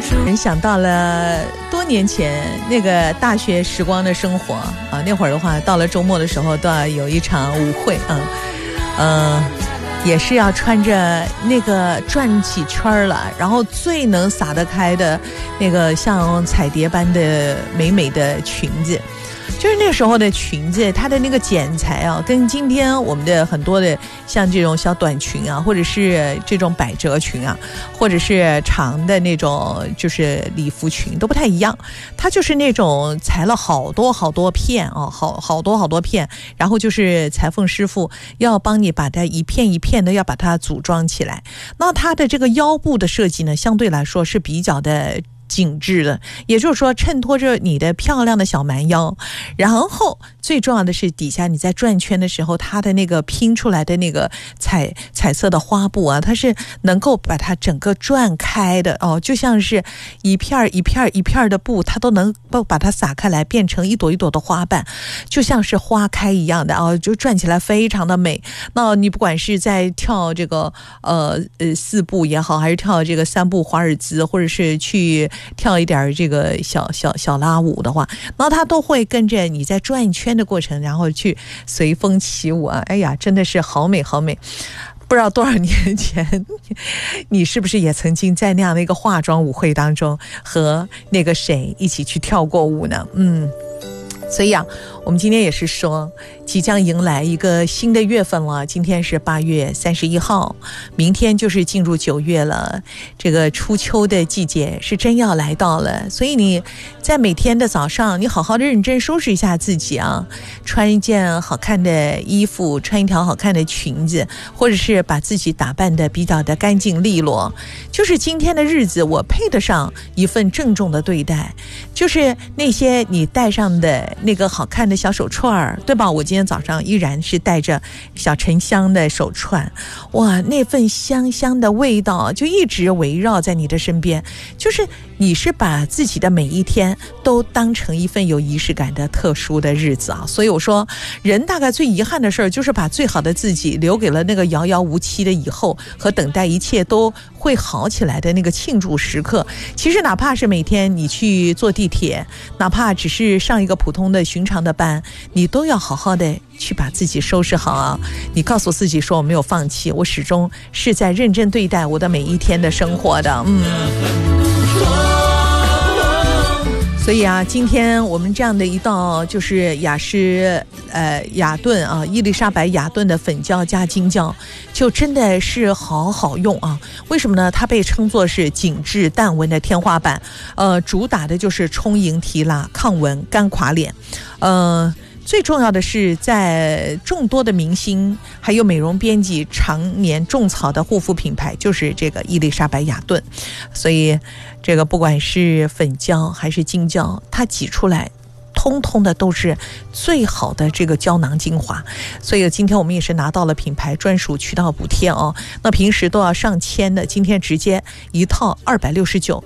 想到了多年前那个大学时光的生活啊，那会儿的话，到了周末的时候都要有一场舞会啊，也是要穿着那个转起圈了，然后最能撒得开的那个像彩蝶般的美美的裙子。就是那个时候的裙子，它的那个剪裁啊，跟今天我们的很多的像这种小短裙啊，或者是这种百褶裙啊，或者是长的那种就是礼服裙都不太一样。它就是那种裁了好多好多片啊，好多片，然后就是裁缝师傅要帮你把它一片一片的要把它组装起来。那它的这个腰部的设计呢，相对来说是比较的紧致的，也就是说衬托着你的漂亮的小蛮腰，然后最重要的是底下你在转圈的时候，它的那个拼出来的那个彩色的花布啊，它是能够把它整个转开的哦，就像是一片一片一片的布，它都能把它撒开来变成一朵一朵的花瓣，就像是花开一样的啊，就转起来非常的美。那你不管是在跳这个四步也好，还是跳这个三步华尔兹，或者是去跳一点这个小拉舞的话，那它都会跟着你在转圈的过程，然后去随风起舞啊！哎呀，真的是好美好美！不知道多少年前，你是不是也曾经在那样的一个化妆舞会当中和那个谁一起去跳过舞呢？所以啊，我们今天也是说即将迎来一个新的月份了，今天是8月31号，明天就是进入9月了，这个初秋的季节是真要来到了。所以你在每天的早上，你好好的认真收拾一下自己啊，穿一件好看的衣服，穿一条好看的裙子，或者是把自己打扮的比较的干净利落，就是今天的日子我配得上一份郑重的对待，就是那些你戴上的那个好看的小手串，对吧？我今天早上依然是戴着小沉香的手串，哇，那份香香的味道就一直围绕在你的身边，就是你是把自己的每一天都当成一份有仪式感的特殊的日子啊。所以我说，人大概最遗憾的事儿就是把最好的自己留给了那个遥遥无期的以后，和等待一切都会好起来的那个庆祝时刻。其实哪怕是每天你去坐地铁，哪怕只是上一个普通的寻常的班，你都要好好的去把自己收拾好啊！你告诉自己说，我没有放弃，我始终是在认真对待我的每一天的生活的。所以啊，今天我们这样的一道就是雅顿啊，伊丽莎白雅顿的粉椒加京酱，就真的是好好用啊！为什么呢？它被称作是紧致淡纹的天花板，主打的就是充盈提拉、抗纹、干垮脸，最重要的是，在众多的明星还有美容编辑常年种草的护肤品牌就是这个伊丽莎白雅顿，所以这个不管是粉胶还是精胶，它挤出来通通的都是最好的这个胶囊精华。所以今天我们也是拿到了品牌专属渠道补贴哦，那平时都要上千的，今天直接一套269